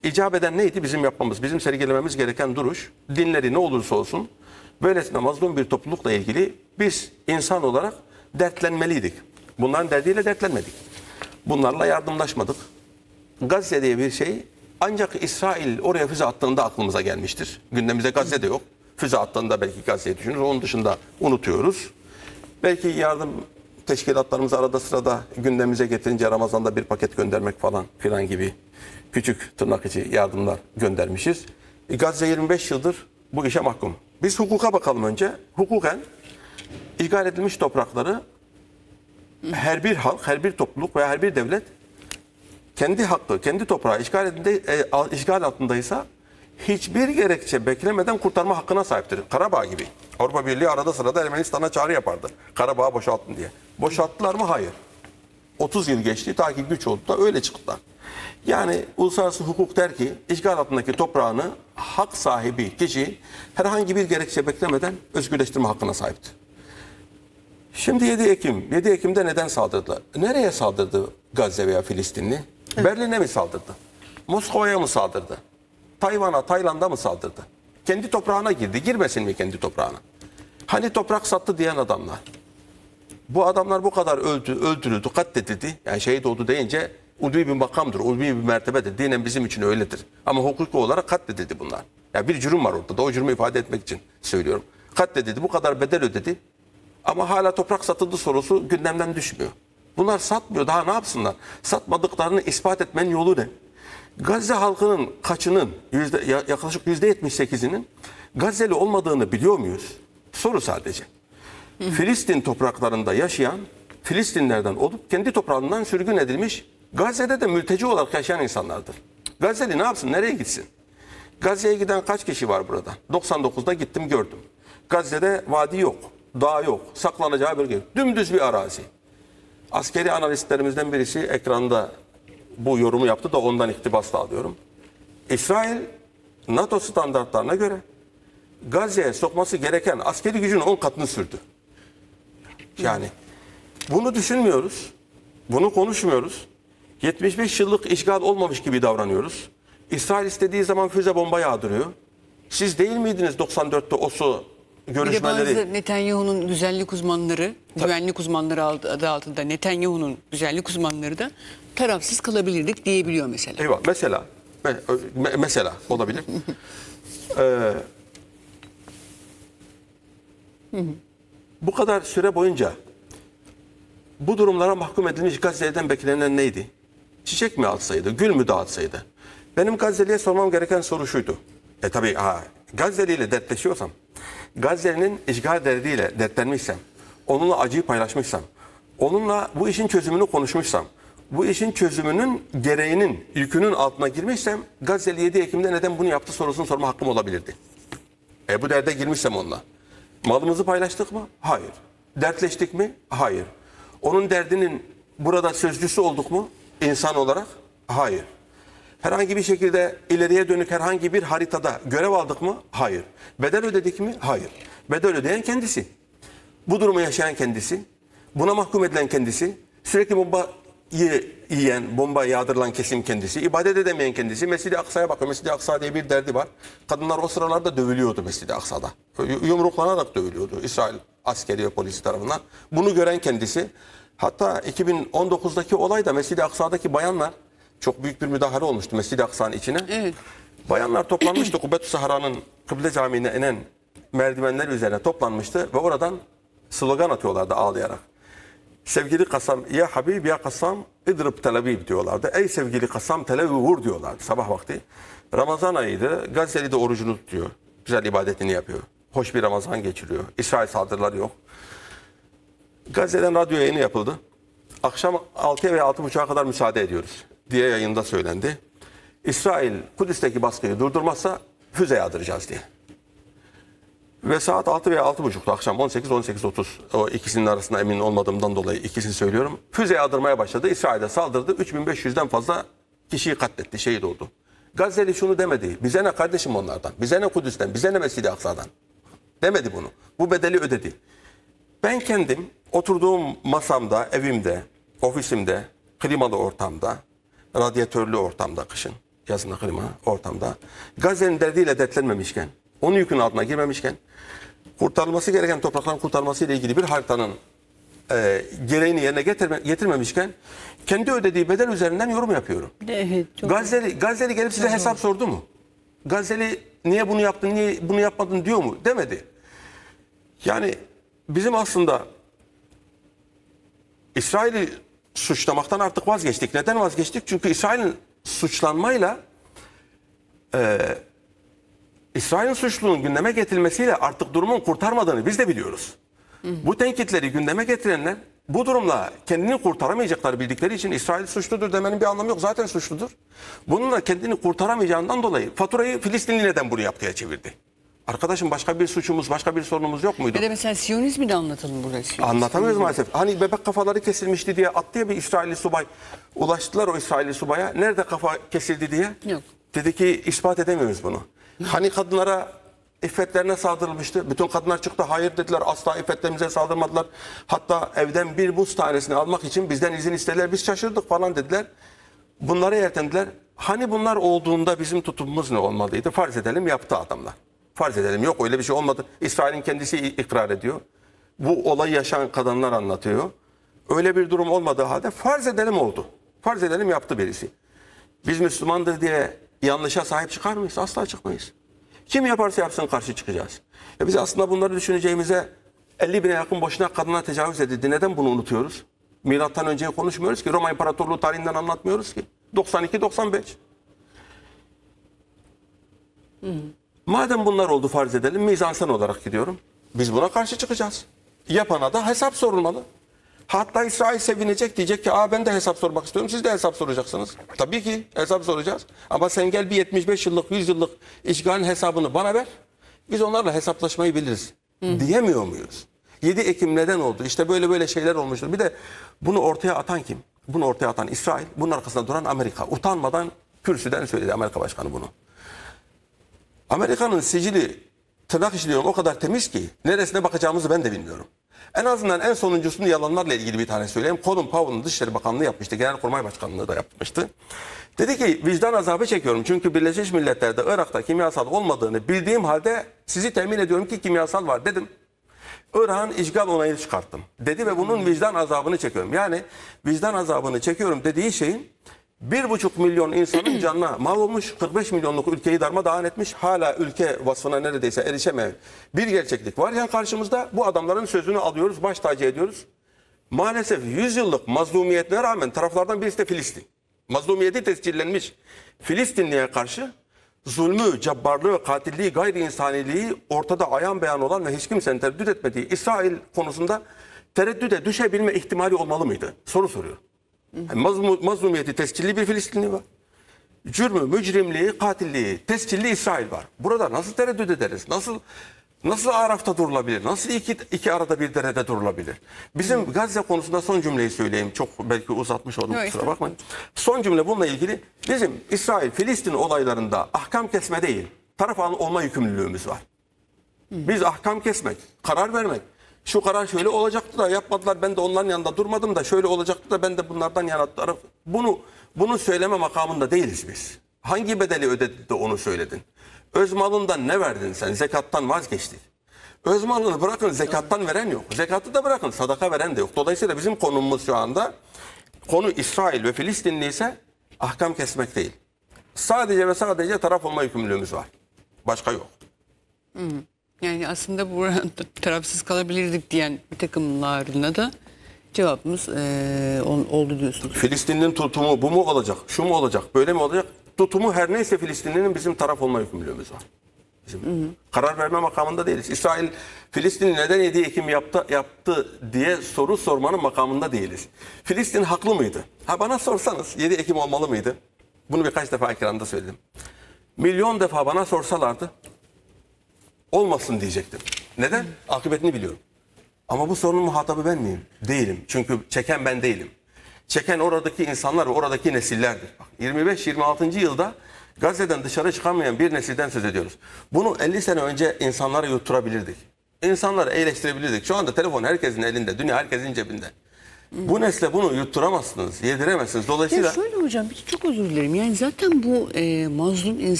icap eden neydi? Bizim yapmamız, bizim sergilememiz gereken duruş, dinleri ne olursa olsun, böylesine mazlum bir toplulukla ilgili biz insan olarak dertlenmeliydik. Bunların derdiyle dertlenmedik. Bunlarla yardımlaşmadık. Gazze diye bir şey ancak İsrail oraya füze attığında aklımıza gelmiştir. Gündemimizde Gazze'de yok. Füze attığında belki Gazze'yi düşünürüz. Onun dışında unutuyoruz. Belki yardım teşkilatlarımız arada sırada gündemimize getirince Ramazan'da bir paket göndermek falan filan gibi küçük tırnak içi yardımlar göndermişiz. Gazze 25 yıldır bu işe mahkum. Biz hukuka bakalım önce. Hukuken işgal edilmiş toprakları her bir halk, her bir topluluk veya her bir devlet kendi hakkı, kendi toprağı işgal altındaysa hiçbir gerekçe beklemeden kurtarma hakkına sahiptir. Karabağ gibi. Avrupa Birliği arada sırada Ermenistan'a çağrı yapardı. Karabağ'ı boşaltın diye. Boşalttılar mı? Hayır. 30 yıl geçti. Ta ki güç oldu da öyle çıktılar. Yani uluslararası hukuk der ki işgal altındaki toprağını hak sahibi kişi herhangi bir gerekçe beklemeden özgürleştirme hakkına sahiptir. Şimdi 7 Ekim'de neden saldırdılar? Nereye saldırdı Gazze veya Filistinli? Berlin'e mi saldırdı? Moskova'ya mı saldırdı? Tayvan'a, Tayland'a mı saldırdı? Kendi toprağına girdi. Girmesin mi kendi toprağına? Hani toprak sattı diyen adamlar. Bu adamlar bu kadar öldürüldü, katledildi. Yani şehit oldu deyince ulvi bir makamdır, ulvi bir mertebedir. Dinen bizim için öyledir. Ama hukuki olarak katledildi bunlar. Yani bir cürüm var ortada. O cürümü ifade etmek için söylüyorum. Katledildi, bu kadar bedel ödedi. Ama hala toprak satıldı sorusu gündemden düşmüyor. Bunlar satmıyor. Daha ne yapsınlar? Satmadıklarını ispat etmenin yolu ne? Gazze halkının kaçının yaklaşık %78'inin Gazze'li olmadığını biliyor muyuz? Soru sadece. Filistin topraklarında yaşayan Filistinlerden olup kendi toprağından sürgün edilmiş Gazze'de de mülteci olarak yaşayan insanlardır. Gazze'li ne yapsın? Nereye gitsin? Gazze'ye giden kaç kişi var burada? 99'da gittim gördüm. Gazze'de vadi yok, dağ yok, saklanacağı bölge yok. Dümdüz bir arazi. Askeri analistlerimizden birisi ekranda bu yorumu yaptı da ondan iktibas alıyorum. İsrail NATO standartlarına göre Gazze'ye sokması gereken askeri gücün 10 katını sürdü. Yani bunu düşünmüyoruz, bunu konuşmuyoruz. 75 yıllık işgal olmamış gibi davranıyoruz. İsrail istediği zaman füze bomba yağdırıyor. Siz değil miydiniz 94'te Oslo görüşmeleri? Bir de bazı Netanyahu'nun güvenlik uzmanları, güvenlik uzmanları adı altında Netanyahu'nun güvenlik uzmanları da tarafsız kalabilirdik diyebiliyor mesela. Eyvah, mesela olabilir. Bu kadar süre boyunca bu durumlara mahkum edilmiş Gazze'den beklenen neydi? Çiçek mi atsaydı, gül mü dağıtsaydı? Benim Gazze'liye sormam gereken soru şuydu. Tabii Gazze'li ile dertleşiyorsam, Gazze'nin işgal derdiyle dertlenmişsem, onunla acıyı paylaşmışsam, onunla bu işin çözümünü konuşmuşsam, bu işin çözümünün gereğinin, yükünün altına girmişsem, Gazze'li 7 Ekim'de neden bunu yaptı sorusunu sorma hakkım olabilirdi. Bu derde girmişsem onunla. Malımızı paylaştık mı? Hayır. Dertleştik mi? Hayır. Onun derdinin burada sözcüsü olduk mu? İnsan olarak? Hayır. Herhangi bir şekilde ileriye dönük herhangi bir haritada görev aldık mı? Hayır. Bedel ödedik mi? Hayır. Bedel ödeyen kendisi. Bu durumu yaşayan kendisi. Buna mahkum edilen kendisi. Sürekli bombayı yiyen, bomba yağdırılan kesim kendisi. İbadet edemeyen kendisi. Mescid-i Aksa'ya bakıyor. Mescid-i Aksa diye bir derdi var. Kadınlar o sıralarda dövülüyordu Mescid-i Aksa'da. Yumruklanarak dövülüyordu İsrail askeri ve polisi tarafından. Bunu gören kendisi. Hatta 2019'daki olayda Mescid-i Aksa'daki bayanlar, çok büyük bir müdahale olmuştu Mescid-i Aksa'nın içine. Evet. Bayanlar toplanmıştı. Kubbetü Sahra'nın Kıble Camii'ne inen merdivenler üzerine toplanmıştı ve oradan slogan atıyorlardı ağlayarak. Sevgili Kasam, ya Habib ya Kasam, idrib telebib diyorlardı. Ey sevgili Kasam, telebi vur diyorlardı sabah vakti. Ramazan ayıydı. Gazze'li de orucunu tutuyor. Güzel ibadetini yapıyor. Hoş bir Ramazan geçiriyor. İsrail saldırıları yok. Gazze'den radyo yayını yapıldı. Akşam 6'ya veya 6.30'a kadar müsaade ediyoruz diye yayında söylendi. İsrail Kudüs'teki baskıyı durdurmazsa füze yağdıracağız diye. Ve saat 6 veya 6.30'da akşam 18-18.30 o ikisinin arasında emin olmadığımdan dolayı ikisini söylüyorum. Füze yağdırmaya başladı. İsrail'e saldırdı. 3500'den fazla kişiyi katletti, şehit oldu. Gazze'li şunu demedi. Bize ne kardeşim onlardan? Bize ne Kudüs'ten? Bize ne Mescid-i Aksa'dan? Demedi bunu. Bu bedeli ödedi. Ben kendim oturduğum masamda, evimde, ofisimde, klimalı ortamda, radyatörlü ortamda kışın yazın klima ortamda. Gazze'nin derdiyle dertlenmemişken, onun yükünün altına girmemişken, kurtarılması gereken toprakların kurtarılması ile ilgili bir haritanın gereğini yerine getirmemişken kendi ödediği bedel üzerinden yorum yapıyorum. Bir de evet, çok Gazze'li gelip size hesap sordu mu? Gazze'li niye bunu yaptın, niye bunu yapmadın diyor mu? Demedi. Yani bizim aslında İsrail'i suçlamaktan artık vazgeçtik. Neden vazgeçtik? Çünkü İsrail'in suçlanmayla İsrail'in suçluluğun gündeme getirilmesiyle artık durumun kurtarmadığını biz de biliyoruz. Bu tenkitleri gündeme getirenler bu durumla kendini kurtaramayacakları bildikleri için İsrail suçludur demenin bir anlamı yok. Zaten suçludur. Bununla kendini kurtaramayacağından dolayı faturayı Filistinli neden bunu yaptıya çevirdi? Arkadaşım başka bir suçumuz, başka bir sorunumuz yok muydu? Ya da mesela Siyonizmi de anlatalım burada. Anlatamıyoruz maalesef. Hani bebek kafaları kesilmişti diye attı ya bir İsrailli subay. Ulaştılar o İsrailli subaya. Nerede kafa kesildi diye. Yok. Dedi ki ispat edemiyoruz bunu. Hani kadınlara iffetlerine saldırılmıştı. Bütün kadınlar çıktı. Hayır dediler. Asla iffetlerimize saldırmadılar. Hatta evden bir buz tanesini almak için bizden izin istediler. Biz şaşırdık falan dediler. Bunları ertendiler. Hani bunlar olduğunda bizim tutumumuz ne olmalıydı? Farz edelim yaptı adamlar. Farz edelim yok öyle bir şey olmadı. İsrail'in kendisi ikrar ediyor. Bu olayı yaşayan kadınlar anlatıyor. Öyle bir durum olmadığı halde farz edelim oldu. Farz edelim yaptı birisi. Biz Müslümandır diye yanlışa sahip çıkar mıyız? Asla çıkmayız. Kim yaparsa yapsın karşı çıkacağız. Biz aslında bunları düşüneceğimize 50 bine yakın boşuna kadına tecavüz edildi. Neden bunu unutuyoruz? Milattan önceyi konuşmuyoruz ki. Roma İmparatorluğu tarihinden anlatmıyoruz ki. 92-95. Madem bunlar oldu farz edelim, mizansen olarak gidiyorum. Biz buna karşı çıkacağız. Yapana da hesap sorulmalı. Hatta İsrail sevinecek, diyecek ki ben de hesap sormak istiyorum, siz de hesap soracaksınız. Tabii ki hesap soracağız. Ama sen gel bir 75 yıllık, 100 yıllık işgalin hesabını bana ver. Biz onlarla hesaplaşmayı biliriz. Diyemiyor muyuz? 7 Ekim neden oldu? İşte böyle şeyler olmuştur. Bir de bunu ortaya atan kim? Bunu ortaya atan İsrail, bunun arkasında duran Amerika. Utanmadan kürsüden söyledi Amerika Başkanı bunu. Amerika'nın sicili tırnak işliyorum o kadar temiz ki neresine bakacağımızı ben de bilmiyorum. En azından en sonuncusunu yalanlarla ilgili bir tane söyleyeyim. Colin Powell'ın Dışişleri Bakanlığı yapmıştı. Genelkurmay Başkanlığı da yapmıştı. Dedi ki vicdan azabı çekiyorum. Çünkü Birleşmiş Milletler'de Irak'ta kimyasal olmadığını bildiğim halde sizi temin ediyorum ki kimyasal var dedim. Irak'ın işgal onayını çıkarttım dedi ve bunun vicdan azabını çekiyorum. Yani vicdan azabını çekiyorum dediği şeyin 1,5 milyon insanın canına mal olmuş, 45 milyonluk ülkeyi darmadağın etmiş, hala ülke vasfına neredeyse erişemeyen bir gerçeklik var. Yani karşımızda bu adamların sözünü alıyoruz, baş tacı ediyoruz. Maalesef 100 yıllık mazlumiyetine rağmen taraflardan birisi de Filistin. Mazlumiyeti tescillenmiş Filistinliye karşı zulmü, cabbarlığı, katilliği, gayri insaniliği ortada ayan beyan olan ve hiç kimsenin tereddüt etmediği İsrail konusunda tereddüde düşebilme ihtimali olmalı mıydı? Soru soruyorum. Yani mazlumiyeti tescilli bir Filistinli var. Cürmü, mücrimliği, katilliği tescilli İsrail var. Burada nasıl tereddüt ederiz? Nasıl arafta durulabilir? Nasıl iki arada bir derede durulabilir? Bizim Gazze konusunda son cümleyi söyleyeyim. Çok belki uzatmış oldum, kusura bakmayın. Son cümle bununla ilgili. Bizim İsrail-Filistin olaylarında ahkam kesme değil, taraf olma yükümlülüğümüz var. Biz ahkam kesmek, karar vermek. Şu karar şöyle olacaktı da yapmadılar, ben de onların yanında durmadım da şöyle olacaktı da ben de bunlardan yana taraf. Bunu söyleme makamında değiliz biz. Hangi bedeli ödedi de onu söyledin? Öz malından ne verdin sen? Zekattan vazgeçtik. Öz malını bırakın, zekattan veren yok. Zekatı da bırakın, sadaka veren de yok. Dolayısıyla bizim konumuz şu anda konu İsrail ve Filistinli ise ahkam kesmek değil. Sadece ve sadece taraf olma yükümlülüğümüz var. Başka yok. Yani aslında burada tarafsız kalabilirdik diyen bir takımlarına da cevabımız oldu diyorsunuz. Filistin'in tutumu bu mu olacak, şu mu olacak, böyle mi olacak? Tutumu her neyse Filistin'in bizim taraf olma yükümlülüğümüz var. Bizim karar verme makamında değiliz. İsrail, Filistin neden 7 Ekim yaptı diye soru sormanın makamında değiliz. Filistin haklı mıydı? Bana sorsanız 7 Ekim olmalı mıydı? Bunu birkaç defa ekranında söyledim. Milyon defa bana sorsalardı olmasın diyecektim. Neden? Akıbetini biliyorum. Ama bu sorunun muhatabı ben miyim? Değilim. Çünkü çeken ben değilim. Çeken oradaki insanlar ve oradaki nesillerdir. 25-26. yılda Gazze'den dışarı çıkamayan bir nesilden söz ediyoruz. Bunu 50 sene önce insanlara yutturabilirdik. İnsanları eğleştirebilirdik. Şu anda telefon herkesin elinde, dünya herkesin cebinde. Bu nesle bunu yutturamazsınız, yediremezsiniz. Ya Dolayısıyla şöyle hocam, çok özür dilerim. Yani zaten bu mazlum insan